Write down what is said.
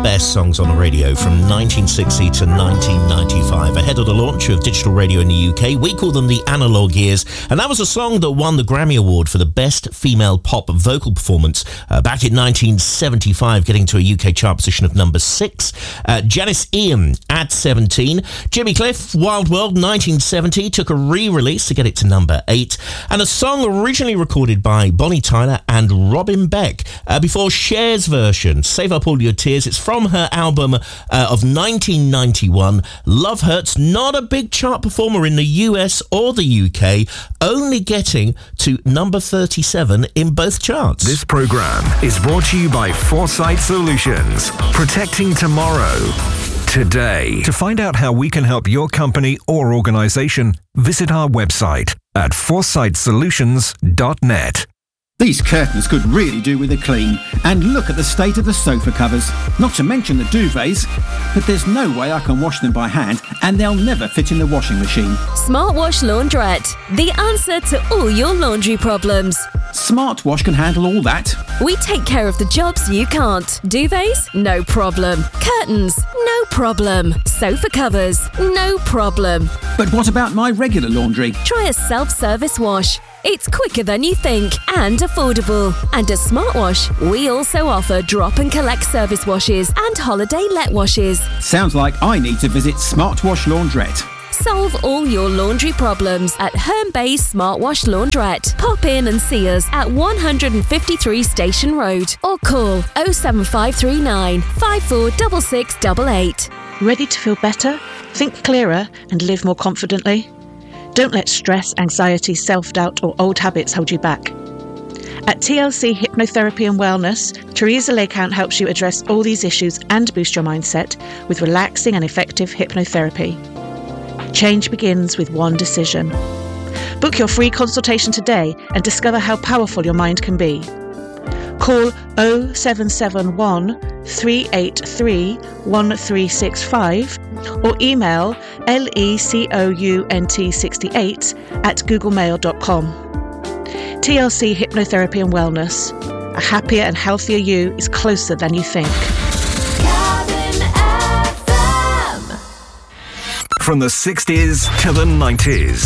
best songs on the radio from 1960 to 1995. Ahead of the launch of digital radio in the UK, we call them the analog years, and that was a song that won the Grammy Award for the Best Female Pop Vocal Performance back in 1975, getting to a UK chart position of number 6. Janice Ian at 17. Jimmy Cliff, Wild World, 1970, took a re-release to get it to number 8. And a song originally recorded by Bonnie Tyler and Robin Beck before Cher's version, Save Up All Your Tears. It's from her album of 1991, Love Hurts. Not a big chart performer in the US or the UK, only getting to number 37 in both charts. This programme is brought to you by Foresight Solutions, protecting tomorrow today. To find out how we can help your company or organisation, visit our website at foresightsolutions.net. These curtains could really do with a clean. And look at the state of the sofa covers, not to mention the duvets. But there's no way I can wash them by hand, and they'll never fit in the washing machine. Smart Wash Laundrette, the answer to all your laundry problems. Smart Wash can handle all that. We take care of the jobs you can't. Duvets? No problem. Curtains? No problem. Sofa covers? No problem. But what about my regular laundry? Try a self-service wash. It's quicker than you think and affordable. And at Smart Wash, we also offer drop and collect service washes and holiday let washes. Sounds like I need to visit Smart Wash Laundrette. Solve all your laundry problems at Herne Bay Smart Wash Laundrette. Pop in and see us at 153 Station Road or call 07539 546688. Ready to feel better? Think clearer and live more confidently? Don't let stress, anxiety, self-doubt or old habits hold you back. At TLC Hypnotherapy and Wellness, Teresa Lecount helps you address all these issues and boost your mindset with relaxing and effective hypnotherapy. Change begins with one decision. Book your free consultation today and discover how powerful your mind can be. Call 0771 383 1365 or email lecount68@googlemail.com. TLC Hypnotherapy and Wellness. A happier and healthier you is closer than you think. From the 60s to the 90s.